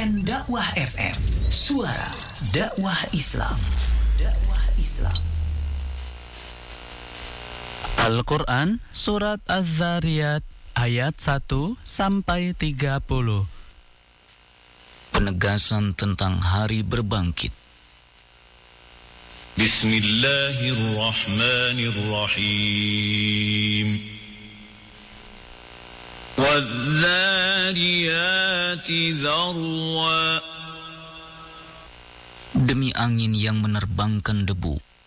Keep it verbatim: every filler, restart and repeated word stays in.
P N Dakwah F M, suara dakwah Islam. Dakwah Islam. Al-Quran Surat Az-Zariyat ayat satu sampai tiga puluh. Penegasan tentang hari berbangkit. Bismillahirrahmanirrahim. Wadh-dhariyati dharwa. Demi angin yang menerbangkan debu.